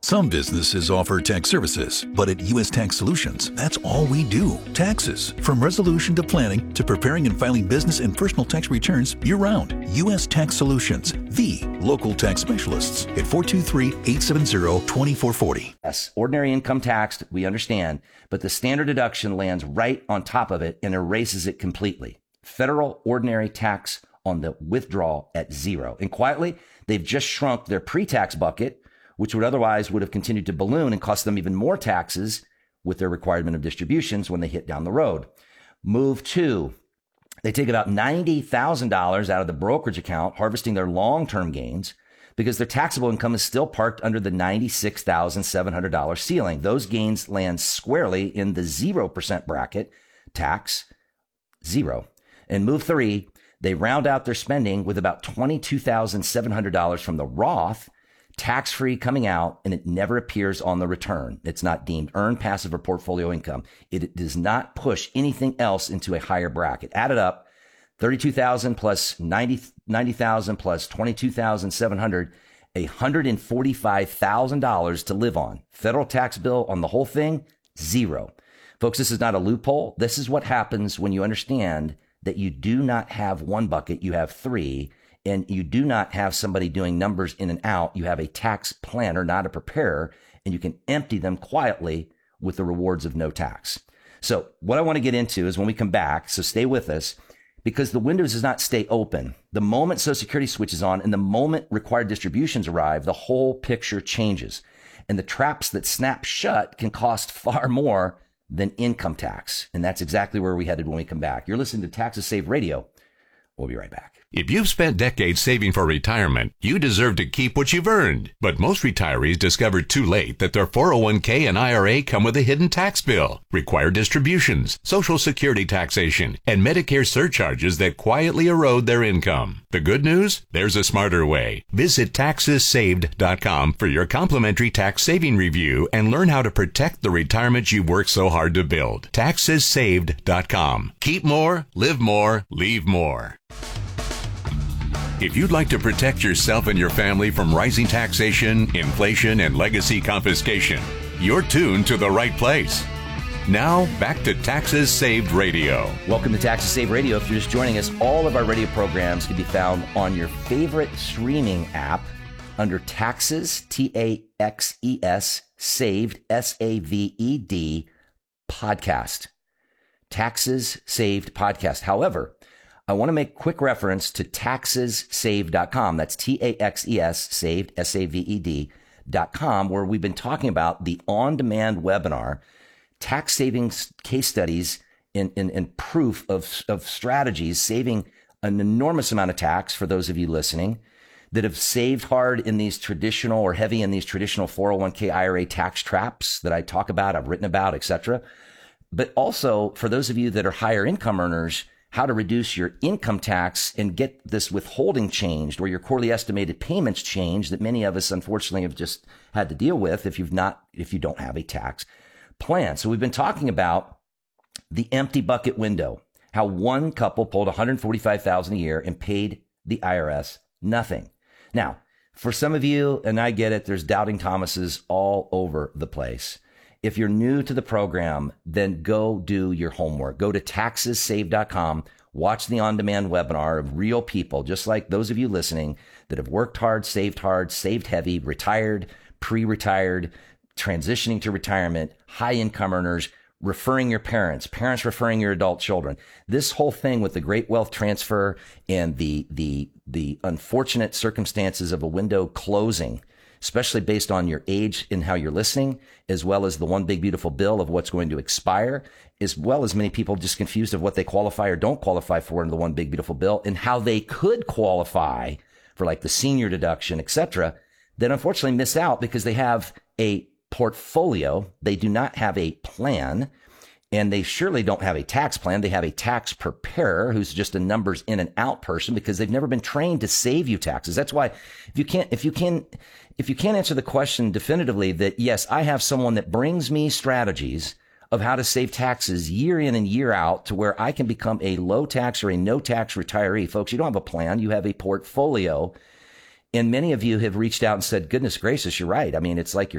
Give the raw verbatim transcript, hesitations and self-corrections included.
Some businesses offer tax services, but at U S Tax Solutions, that's all we do. Taxes. From resolution to planning to preparing and filing business and personal tax returns year-round. U S Tax Solutions, the local tax specialists at four two three, eight seven zero, two four four zero. Yes, ordinary income tax, we understand, but the standard deduction lands right on top of it and erases it completely. Federal ordinary tax on the withdrawal at zero. And quietly, they've just shrunk their pre-tax bucket, which would otherwise would have continued to balloon and cost them even more taxes with their requirement of distributions when they hit down the road. Move two, they take about ninety thousand dollars out of the brokerage account, harvesting their long-term gains because their taxable income is still parked under the ninety-six thousand seven hundred dollars ceiling. Those gains land squarely in the zero percent bracket, tax zero. And move three, they round out their spending with about twenty-two thousand seven hundred dollars from the Roth, tax-free coming out, and it never appears on the return. It's not deemed earned, passive, or portfolio income. It does not push anything else into a higher bracket. Add it up, thirty-two thousand plus ninety, ninety thousand plus twenty-two thousand seven hundred, one hundred forty-five thousand dollars to live on. Federal tax bill on the whole thing, zero. Folks, this is not a loophole. This is what happens when you understand that you do not have one bucket, you have three. And you do not have somebody doing numbers in and out. You have a tax planner, not a preparer, and you can empty them quietly with the rewards of no tax. So what I want to get into is when we come back, so stay with us, because the window does not stay open. The moment Social Security switches on and the moment required distributions arrive, the whole picture changes. And the traps that snap shut can cost far more than income tax. And that's exactly where we headed when we come back. You're listening to Taxes Saved Radio. We'll be right back. If you've spent decades saving for retirement, you deserve to keep what you've earned. But most retirees discover too late that their four oh one k and I R A come with a hidden tax bill, required distributions, Social Security taxation, and Medicare surcharges that quietly erode their income. The good news? There's a smarter way. Visit taxes saved dot com for your complimentary tax saving review and learn how to protect the retirement you've worked so hard to build. taxes saved dot com. Keep more, live more, leave more. If you'd like to protect yourself and your family from rising taxation, inflation, and legacy confiscation, you're tuned to the right place. Now, back to Taxes Saved Radio. Welcome to Taxes Saved Radio. If you're just joining us, all of our radio programs can be found on your favorite streaming app under Taxes, T A X E S, Saved, S A V E D, Podcast. Taxes Saved Podcast. However, I want to make quick reference to taxes saved dot com. That's T A X E S, saved, S A V E D, dot com, where we've been talking about the on-demand webinar, tax savings case studies and, and, and proof of, of strategies, saving an enormous amount of tax for those of you listening that have saved hard in these traditional or heavy in these traditional four oh one k I R A tax traps that I talk about, I've written about, et cetera. But also for those of you that are higher income earners, how to reduce your income tax and get this withholding changed or your quarterly estimated payments changed that many of us unfortunately have just had to deal with if you've not, if you don't have a tax plan. So we've been talking about the empty bucket window, how one couple pulled one hundred forty-five thousand dollars a year and paid the I R S nothing. Now, for some of you, and I get it, there's doubting Thomases all over the place. If you're new to the program, then go do your homework. Go to taxes saved dot com. Watch the on-demand webinar of real people, just like those of you listening that have worked hard, saved hard, saved heavy, retired, pre-retired, transitioning to retirement, high-income earners, referring your parents, parents referring your adult children. This whole thing with the great wealth transfer and the the the unfortunate circumstances of a window closing, especially based on your age and how you're listening, as well as the one big beautiful bill of what's going to expire, as well as many people just confused of what they qualify or don't qualify for in the one big beautiful bill and how they could qualify for like the senior deduction, et cetera, that unfortunately miss out because they have a portfolio. They do not have a plan, and they surely don't have a tax plan. They have a tax preparer who's just a numbers in and out person because they've never been trained to save you taxes. That's why if you can't, if you can, if you can't answer the question definitively that yes, I have someone that brings me strategies of how to save taxes year in and year out to where I can become a low tax or a no tax retiree. Folks, you don't have a plan. You have a portfolio. And many of you have reached out and said, goodness gracious, you're right. I mean, it's like you're